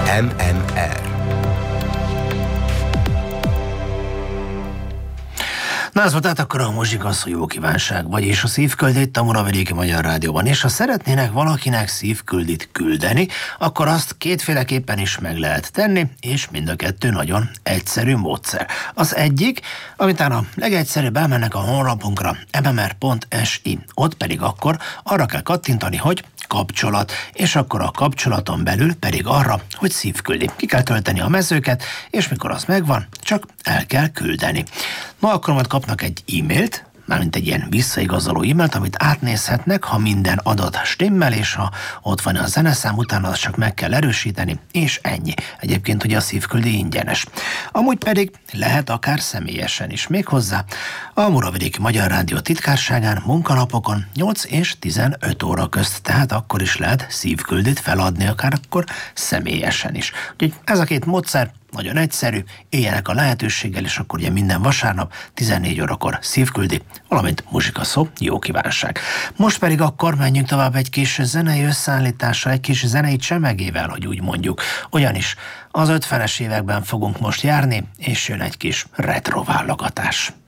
MMR. Na ez volt tehát akkor a muzsika szó jó kívánság, vagyis a szívküld itt a Muravidéki Magyar Rádióban, és ha szeretnének valakinek szívküldit küldeni, akkor azt kétféleképpen is meg lehet tenni, és mind a kettő nagyon egyszerű módszer. Az egyik, amitán a legegyszerűbb, elmennek a honlapunkra mmr.si, ott pedig akkor arra kell kattintani, hogy kapcsolat, és akkor a kapcsolaton belül pedig arra, hogy szívküldi. Ki kell tölteni a mezőket, és mikor az megvan, csak el kell küldeni. Ma akkor majd kapnak egy e-mailt, mármint egy ilyen visszaigazoló e-mailt, amit átnézhetnek, ha minden adat stimmel, és ha ott van a zeneszám, utána azt csak meg kell erősíteni, és ennyi. Egyébként ugye a szívküldi ingyenes. Amúgy pedig lehet akár személyesen is, méghozzá a Muravidéki Magyar Rádió titkárságán munkanapokon 8 és 15 óra közt, tehát akkor is lehet szívküldit feladni, akár akkor személyesen is. Úgyhogy ez a két módszer nagyon egyszerű, éljenek a lehetőséggel, és akkor ugye minden vasárnap 14 órakor szívküldi, valamint muzsikaszó, jó kívánság. Most pedig akkor menjünk tovább egy kis zenei összeállítással, egy kis zenei csemegével, hogy úgy mondjuk. Ugyanis az 50-es években fogunk most járni, és jön egy kis retro válogatás.